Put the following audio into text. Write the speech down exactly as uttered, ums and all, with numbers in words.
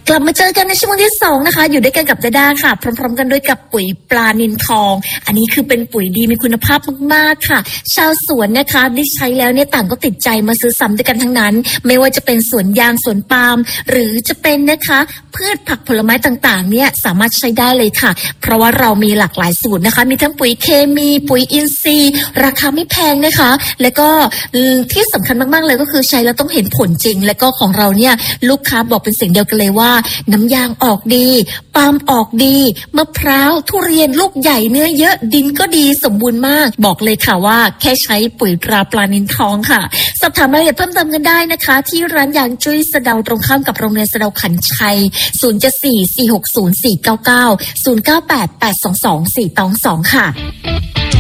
กลับมาเจอกันในช่วงที่สองนะคะอยู่ด้วยกันกับดาดาค่ะพร้อมๆกันด้วยกับปุ๋ยปลานิลทองอันนี้คือเป็นปุ๋ยดีมีคุณภาพมากๆค่ะชาวสวนนะคะได้ใช้แล้วเนี่ยต่างก็ติดใจมาซื้อซ้ำด้วยกันทั้งนั้นไม่ว่าจะเป็นสวนยางสวนปาล์มหรือจะเป็นนะคะพืชผักผลไม้ต่างๆเนี่ยสามารถใช้ได้เลยค่ะเพราะว่าเรามีหลากหลายสูตรนะคะมีทั้งปุ๋ยเคมีปุ๋ยอินทรีย์ราคาไม่แพงนะคะแล้วก็ที่สำคัญมากๆเลยก็คือใช้แล้วต้องเห็นผลจริงแล้วก็ของเราเนี่ยลูกค้าบอกเป็นเสียงเดียวกันเลยว่าน้ำยางออกดีปาล์มออกดีมะพร้าวทุเรียนลูกใหญ่เนื้อเยอะดินก็ดีสมบูรณ์มากบอกเลยค่ะว่าแค่ใช้ปุ๋ยตราปลานิลทองค่ะสอบถามรายละเอียดเพิ่มเติมกันได้นะคะที่ร้านยางจุ้ยสะเดาตรงข้ามกับโรงเรียนสะเดาขันชัยศูนย์ เจ็ด สี่ สี่ หก ศูนย์ สี่ เก้า เก้า ศูนย์ เก้า แปด แปด สอง สอง สี่ สอง สองค่ะ